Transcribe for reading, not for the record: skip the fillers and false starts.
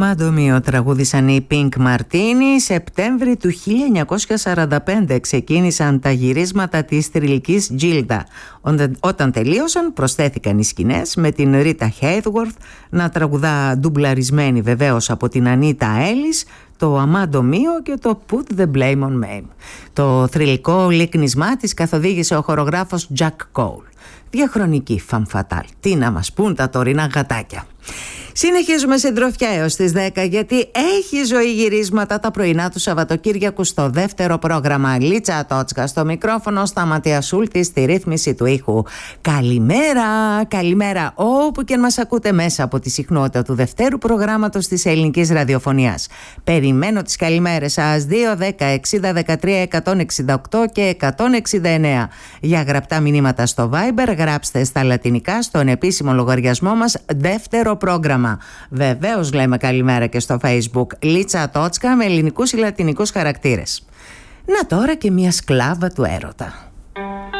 Αμάντο Μίο τραγούδησαν οι Pink Martini. Σεπτέμβρη του 1945 ξεκίνησαν τα γυρίσματα της θρυλικής Gilda. Όταν τελείωσαν προσθέθηκαν οι σκηνές με την Rita Hayworth να τραγουδά ντουμπλαρισμένη βεβαίως από την Ανίτα Έλλης, το Αμάντο Μίο και το Put the Blame on Me. Το θρυλικό λίκνισμά της καθοδήγησε ο χορογράφος Jack Cole. Διαχρονική femme fatale. Τι να μας πούν τα τωρινά γατάκια. Συνεχίζουμε συντροφιά έως τις 10, γιατί έχει ζωή γυρίσματα τα πρωινά του Σαββατοκύριακου στο δεύτερο πρόγραμμα. Λίτσα Τότσκα στο μικρόφωνο, Σταματία Σούλτη στη ρύθμιση του ήχου. Καλημέρα, καλημέρα όπου και αν μας ακούτε μέσα από τη συχνότητα του δευτέρου προγράμματος της ελληνικής ραδιοφωνίας. Περιμένω τις καλημέρες σας 2, 10, 60, 13, 168 και 169. Για γραπτά μηνύματα στο Viber γράψτε στα λατινικά στον επίσημο λογαριασμό μας δεύτερο πρόγραμμα. Βεβαίως λέμε καλημέρα και στο Facebook Λίτσα Τότσκα με ελληνικούς ή λατινικούς χαρακτήρες. Να τώρα και μια σκλάβα του έρωτα.